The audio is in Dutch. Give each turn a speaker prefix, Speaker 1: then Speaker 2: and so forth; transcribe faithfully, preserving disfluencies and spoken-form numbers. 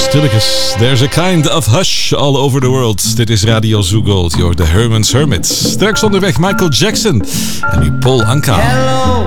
Speaker 1: stilletjes. There's a kind of hush all over the world. Dit is Radio Zoo Gold. Je hoort de Herman's Hermit. Straks onderweg Michael Jackson. En nu Paul Anka.
Speaker 2: Hello,